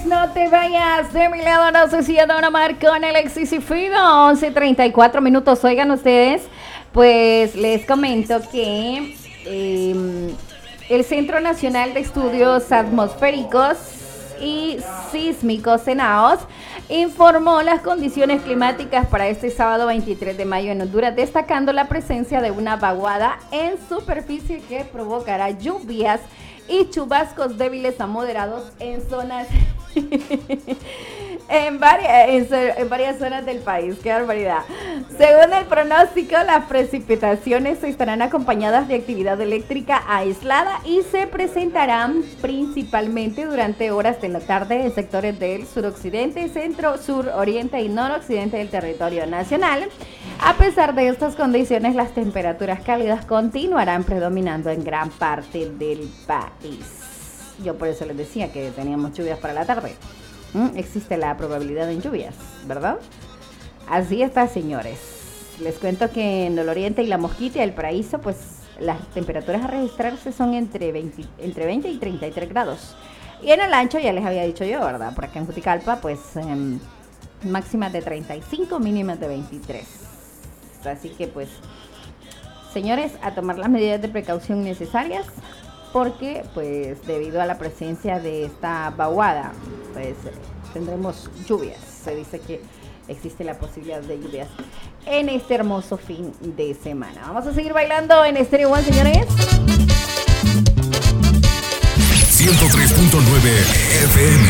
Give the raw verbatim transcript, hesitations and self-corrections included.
señores, no te vayas de mi lado, no sé si ya Don Omar con Alexis y Fido, once treinta y cuatro minutos. Oigan ustedes, pues les comento que eh, el Centro Nacional de Estudios Atmosféricos y Sísmicos, CENAOS, informó las condiciones climáticas para este sábado veintitrés de mayo en Honduras, destacando la presencia de una vaguada en superficie que provocará lluvias y chubascos débiles a moderados en zonas en varias en, en varias zonas del país. ¡Qué barbaridad! Según el pronóstico, las precipitaciones estarán acompañadas de actividad eléctrica aislada y se presentarán principalmente durante horas de la tarde en sectores del suroccidente, centro, sur, oriente y noroccidente del territorio nacional. A pesar de estas condiciones, las temperaturas cálidas continuarán predominando en gran parte del país. Yo por eso les decía que teníamos lluvias para la tarde. ¿Mm? Existe la probabilidad de lluvias, ¿verdad? Así está, señores. Les cuento que en el oriente y la Mosquita y el Paraíso, pues las temperaturas a registrarse son entre veinte, entre veinte y treinta y tres grados. Y en el ancho, ya les había dicho yo, ¿verdad? Por acá en Juticalpa, pues eh, máximas de treinta y cinco, mínimas de veintitrés. Así que pues, señores, a tomar las medidas de precaución necesarias, porque pues debido a la presencia de esta vaguada, pues tendremos lluvias. Se dice que existe la posibilidad de lluvias en este hermoso fin de semana. Vamos a seguir bailando en Stereo One, señores. ciento tres punto nueve F M.